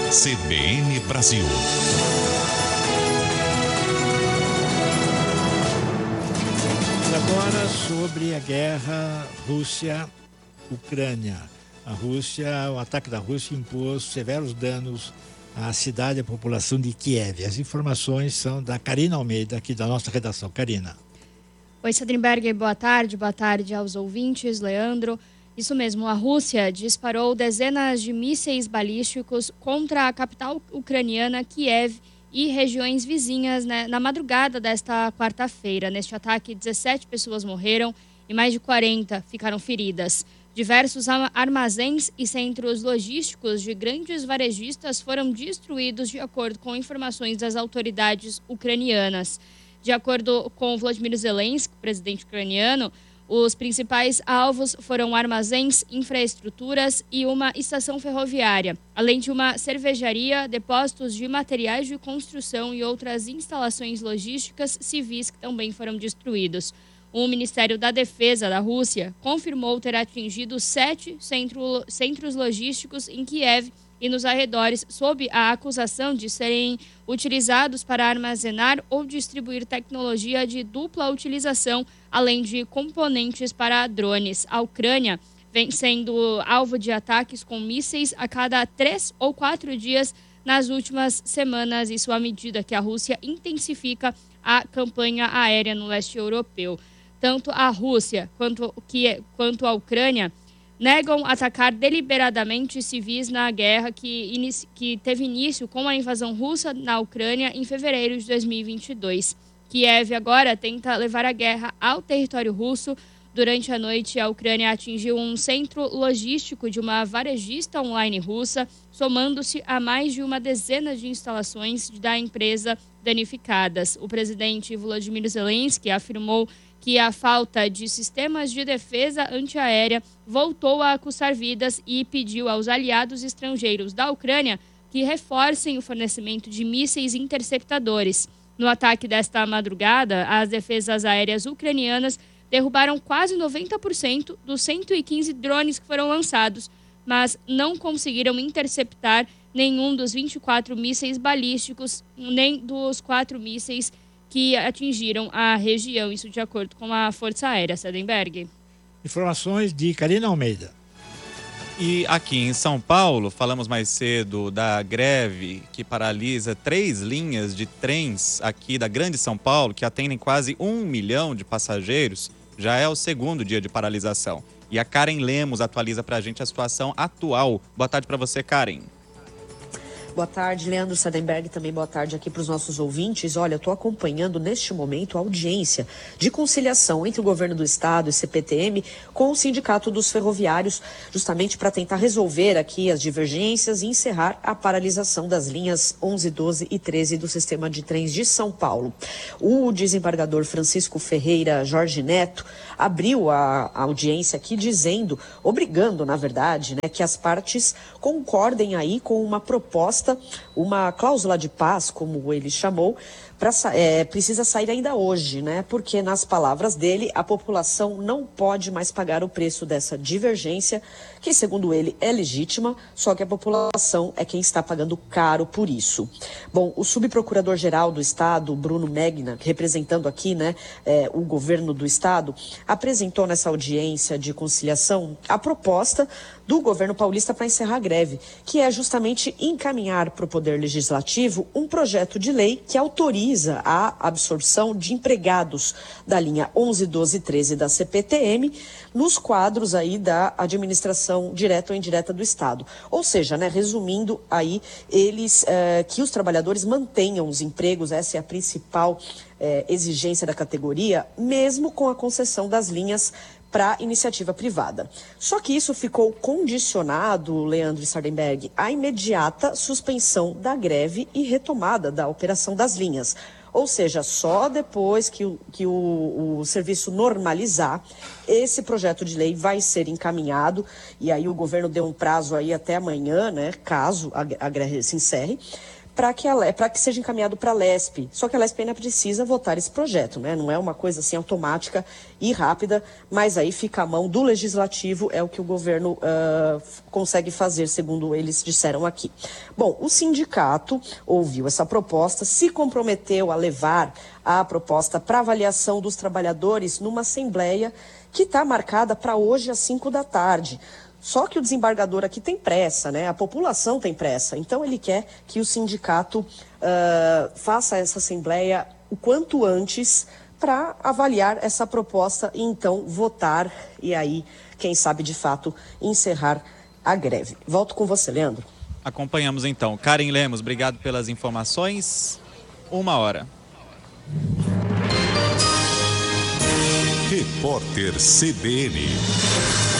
CBN Brasil. Agora sobre a guerra Rússia-Ucrânia. O ataque da Rússia impôs severos danos à cidade e à população de Kiev. As informações são da Karina Almeida, aqui da nossa redação. Karina. Oi, Sadrenberg, boa tarde aos ouvintes, Leandro. Isso mesmo, a Rússia disparou dezenas de mísseis balísticos contra a capital ucraniana, Kiev, e regiões vizinhas, né, na madrugada desta quarta-feira. Neste ataque, 17 pessoas morreram e mais de 40 ficaram feridas. Diversos armazéns e centros logísticos de grandes varejistas foram destruídos, de acordo com informações das autoridades ucranianas. De acordo com Volodymyr Zelensky, presidente ucraniano, os principais alvos foram armazéns, infraestruturas e uma estação ferroviária, além de uma cervejaria, depósitos de materiais de construção e outras instalações logísticas civis que também foram destruídos. O Ministério da Defesa da Rússia confirmou ter atingido 7 centros logísticos em Kiev e nos arredores, sob a acusação de serem utilizados para armazenar ou distribuir tecnologia de dupla utilização, além de componentes para drones. A Ucrânia vem sendo alvo de ataques com mísseis a cada 3 ou 4 dias nas últimas semanas, isso à medida que a Rússia intensifica a campanha aérea no leste europeu. Tanto a Rússia quanto a Ucrânia negam atacar deliberadamente civis na guerra que teve início com a invasão russa na Ucrânia em fevereiro de 2022. Kiev agora tenta levar a guerra ao território russo. Durante a noite, a Ucrânia atingiu um centro logístico de uma varejista online russa, somando-se a mais de uma dezena de instalações da empresa danificadas. O presidente Volodymyr Zelensky afirmou que a falta de sistemas de defesa antiaérea voltou a custar vidas e pediu aos aliados estrangeiros da Ucrânia que reforcem o fornecimento de mísseis interceptadores. No ataque desta madrugada, as defesas aéreas ucranianas derrubaram quase 90% dos 115 drones que foram lançados, mas não conseguiram interceptar nenhum dos 24 mísseis balísticos, nem dos 4 mísseis que atingiram a região, isso de acordo com a Força Aérea, Sadrenberg. Informações de Karina Almeida. E aqui em São Paulo, falamos mais cedo da greve que paralisa 3 linhas de trens aqui da Grande São Paulo, que atendem quase 1 milhão de passageiros. Já é o 2º dia de paralisação. E a Karen Lemos atualiza pra gente a situação atual. Boa tarde para você, Karen. Boa tarde, Leandro Sadrenberg, também boa tarde aqui para os nossos ouvintes. Olha, eu estou acompanhando neste momento a audiência de conciliação entre o governo do estado e CPTM com o Sindicato dos Ferroviários, justamente para tentar resolver aqui as divergências e encerrar a paralisação das linhas 11, 12 e 13 do sistema de trens de São Paulo. O desembargador Francisco Ferreira Jorge Neto abriu a audiência aqui obrigando, na verdade, né, que as partes concordem aí com uma proposta, uma cláusula de paz, como ele chamou, precisa sair ainda hoje, né? Porque, nas palavras dele, a população não pode mais pagar o preço dessa divergência, que, segundo ele, é legítima, só que a população é quem está pagando caro por isso. Bom, o subprocurador-geral do Estado, Bruno Megna, representando aqui, né, o governo do Estado, apresentou nessa audiência de conciliação a proposta do governo paulista para encerrar a greve, que é justamente encaminhar para o Poder Legislativo um projeto de lei que autoriza a absorção de empregados da linha 11, 12 e 13 da CPTM nos quadros aí da administração direta ou indireta do Estado. Ou seja, né, resumindo aí, que os trabalhadores mantenham os empregos, essa é a principal exigência da categoria, mesmo com a concessão das linhas para iniciativa privada. Só que isso ficou condicionado, Leandro e Sadrenberg, à imediata suspensão da greve e retomada da operação das linhas. Ou seja, só depois que o serviço normalizar, esse projeto de lei vai ser encaminhado, e aí o governo deu um prazo aí até amanhã, né, caso a greve se encerre, para que seja encaminhado para a LESP. Só que a LESP ainda precisa votar esse projeto, né? Não é uma coisa assim automática e rápida, mas aí fica a mão do Legislativo, é o que o governo consegue fazer, segundo eles disseram aqui. Bom, o sindicato ouviu essa proposta, se comprometeu a levar a proposta para avaliação dos trabalhadores numa assembleia que está marcada para hoje às 5 da tarde. Só que o desembargador aqui tem pressa, né? A população tem pressa. Então ele quer que o sindicato faça essa assembleia o quanto antes para avaliar essa proposta e então votar e aí, quem sabe de fato, encerrar a greve. Volto com você, Leandro. Acompanhamos então. Karen Lemos, obrigado pelas informações. 1h. Repórter CBN.